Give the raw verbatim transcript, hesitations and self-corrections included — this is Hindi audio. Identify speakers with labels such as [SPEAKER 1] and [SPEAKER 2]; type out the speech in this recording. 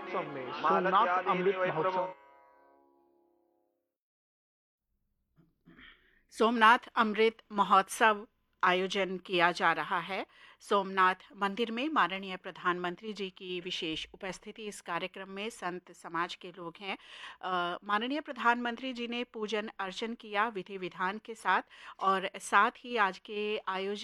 [SPEAKER 1] महोत्सव में सोमनाथ अमृत महोत्सव
[SPEAKER 2] सोमनाथ अमृत महोत्सव आयोजन किया जा रहा है। सोमनाथ मंदिर में माननीय प्रधानमंत्री जी की विशेष उपस्थिति इस कार्यक्रम में संत समाज के लोग हैं। अ, माननीय प्रधानमंत्री जी ने पूजन अर्चन किया विधि विधान के साथ और साथ ही आज के आयोजन